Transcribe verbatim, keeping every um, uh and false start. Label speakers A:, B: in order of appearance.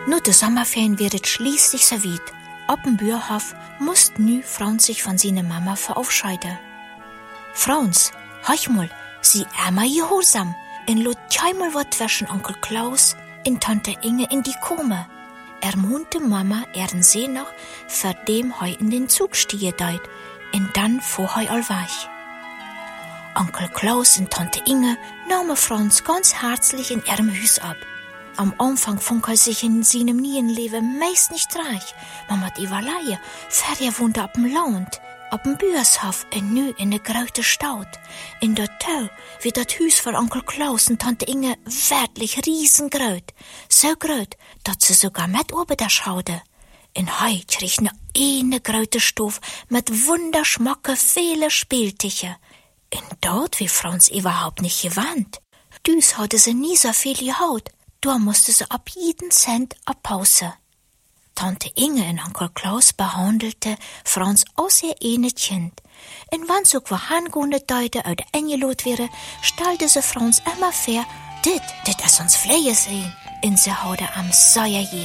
A: Nur de Sommerferien wird schließlich serviert. Op dem Bürhof musst nu Franz sich von seiner Mama verabscheiden. Franz, hör mal, sie einmal gehorsam. En lot keinmal wat waschen Onkel Klaus en Tante Inge in die Kome. Er mohnte Mama ehren See noch, für dem hei in den Zug stiehe deit, en dann fuhr hei all weich. Onkel Klaus und Tante Inge nahmen Franz ganz herzlich in ihrem Hüs ab. Am Anfang fand er sich in seinem neuen Leben meist nicht reich, man hat überleihe, für er wohnte ab dem Land, ab dem Büershof und nu in der graute Stadt. In der Tau wird das Hüs von Onkel Klaus und Tante Inge wirklich riesengroß, so groß, dass sie sogar mit oben da schaute. In Heu krieg ne eine graute Stoff mit wunderschmacke viele Spieltische. In dort wie Franz überhaupt nicht gewandt. Dus hatte sie nie so viel gehaut. Da musste sie ab jeden Cent ab Pause. Tante Inge und Onkel Klaus behandelte Franz aus ihr eine Kind. Und wenn so qua hangehende Deute uit eingelot wäre, stellte sie Franz immer fair, dit, dit is ons vleie sehen. Und sie hatte am Säuer